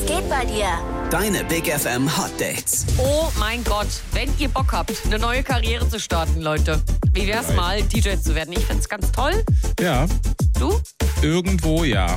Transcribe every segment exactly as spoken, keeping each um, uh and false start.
geht bei dir? Deine Big F M Hot Dates. Oh mein Gott, wenn ihr Bock habt, eine neue Karriere zu starten, Leute. Wie wär's mal, D J zu werden? Ich find's ganz toll. Ja. Du? Irgendwo ja.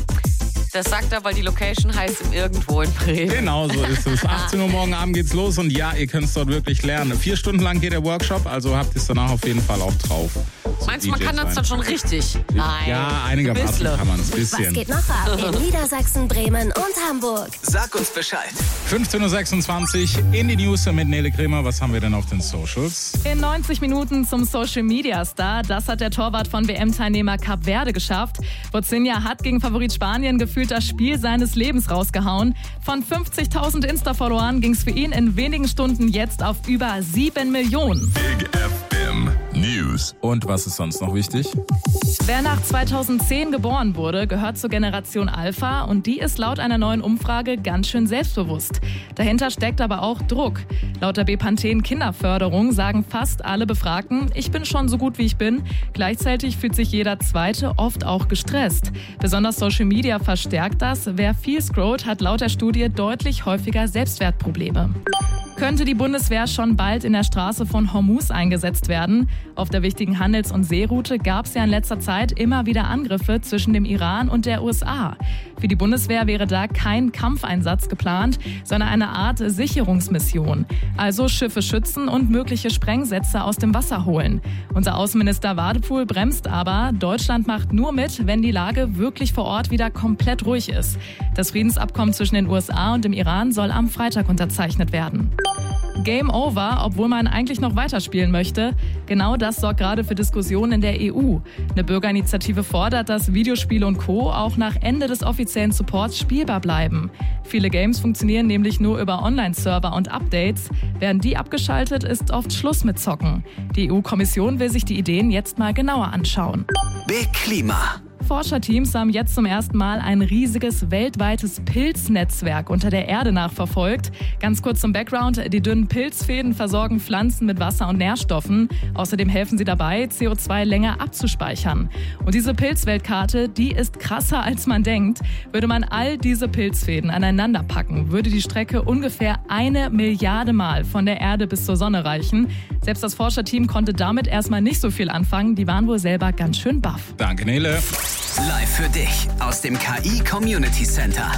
Das sagt er, weil die Location heißt im Irgendwo in Bremen. Genau so ist es. achtzehn Uhr morgen Abend geht's los und ja, ihr könnt es dort wirklich lernen. Vier Stunden lang geht der Workshop, also habt ihr es danach auf jeden Fall auch drauf. So Meinst du, man kann das dann schon richtig? Nein. Ja, einigermaßen kann man es. Was geht noch ab in Niedersachsen, Bremen und Hamburg? Sag uns Bescheid. fünfzehn Uhr sechsundzwanzig in die News mit Nele Kremer. Was haben wir denn auf den Socials? In neunzig Minuten zum Social-Media-Star. Das hat der Torwart von W M-Teilnehmer Kap Verde geschafft. Bozinha hat gegen Favorit Spanien gefühlt das Spiel seines Lebens rausgehauen. Von fünfzigtausend Insta-Followern ging es für ihn in wenigen Stunden jetzt auf über sieben Millionen. Big F M News. Und was ist sonst noch wichtig? Wer nach zweitausendzehn geboren wurde, gehört zur Generation Alpha und die ist laut einer neuen Umfrage ganz schön selbstbewusst. Dahinter steckt aber auch Druck. Laut der Bepanthen Kinderförderung sagen fast alle Befragten, ich bin schon so gut wie ich bin. Gleichzeitig fühlt sich jeder Zweite oft auch gestresst. Besonders Social Media verstärkt das. Wer viel scrollt, hat laut der Studie deutlich häufiger Selbstwertprobleme. Könnte die Bundeswehr schon bald in der Straße von Hormuz eingesetzt werden? Auf der wichtigen Handels- und Seeroute gab es ja in letzter Zeit immer wieder Angriffe zwischen dem Iran und der U S A. Für die Bundeswehr wäre da kein Kampfeinsatz geplant, sondern eine Art Sicherungsmission. Also Schiffe schützen und mögliche Sprengsätze aus dem Wasser holen. Unser Außenminister Wadepool bremst aber, Deutschland macht nur mit, wenn die Lage wirklich vor Ort wieder komplett ruhig ist. Das Friedensabkommen zwischen den U S A und dem Iran soll am Freitag unterzeichnet werden. Game over, obwohl man eigentlich noch weiterspielen möchte. Genau das sorgt gerade für Diskussionen in der E U. Eine Bürgerinitiative fordert, dass Videospiele und Co. auch nach Ende des offiziellen Supports spielbar bleiben. Viele Games funktionieren nämlich nur über Online-Server und Updates. Werden die abgeschaltet, ist oft Schluss mit Zocken. Die E U-Kommission will sich die Ideen jetzt mal genauer anschauen. Big Klima. Forscherteams haben jetzt zum ersten Mal ein riesiges weltweites Pilznetzwerk unter der Erde nachverfolgt. Ganz kurz zum Background: Die dünnen Pilzfäden versorgen Pflanzen mit Wasser und Nährstoffen. Außerdem helfen sie dabei, C O zwei länger abzuspeichern. Und diese Pilzweltkarte, die ist krasser als man denkt. Würde man all diese Pilzfäden aneinander packen, würde die Strecke ungefähr eine Milliarde Mal von der Erde bis zur Sonne reichen. Selbst das Forscherteam konnte damit erstmal nicht so viel anfangen. Die waren wohl selber ganz schön baff. Danke, Nele. Live für dich aus dem K I Community Center.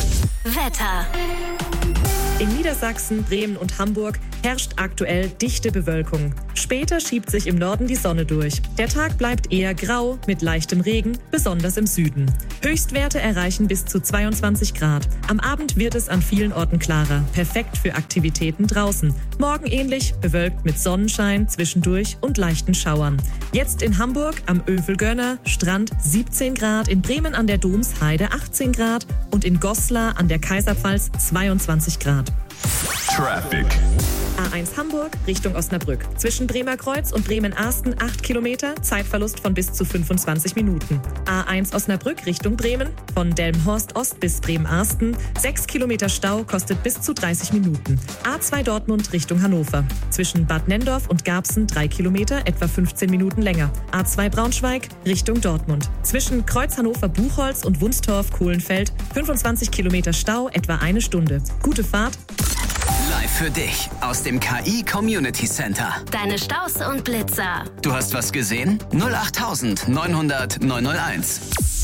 Wetter. In Niedersachsen, Bremen und Hamburg herrscht aktuell dichte Bewölkung. Später schiebt sich im Norden die Sonne durch. Der Tag bleibt eher grau mit leichtem Regen, besonders im Süden. Höchstwerte erreichen bis zu zweiundzwanzig Grad. Am Abend wird es an vielen Orten klarer, perfekt für Aktivitäten draußen. Morgen ähnlich, bewölkt mit Sonnenschein zwischendurch und leichten Schauern. Jetzt in Hamburg am Övelgönner Strand siebzehn Grad, in Bremen an der Domsheide achtzehn Grad und in Goslar an der Kaiserpfalz zweiundzwanzig Grad. Traffic. A eins Hamburg Richtung Osnabrück. Zwischen Bremerkreuz und Bremen-Arsten acht Kilometer, Zeitverlust von bis zu fünfundzwanzig Minuten. A eins Osnabrück Richtung Bremen. Von Delmenhorst Ost bis Bremen-Arsten sechs Kilometer Stau, kostet bis zu dreißig Minuten. A zwei Dortmund Richtung Hannover. Zwischen Bad Nendorf und Garbsen drei Kilometer, etwa fünfzehn Minuten länger. A zwei Braunschweig Richtung Dortmund. Zwischen Kreuz Hannover-Buchholz und Wunstorf-Kohlenfeld fünfundzwanzig Kilometer Stau, etwa eine Stunde. Gute Fahrt. Live für dich aus dem K I Community Center. Deine Staus und Blitzer. Du hast was gesehen? null acht neunhundert neunhunderteins.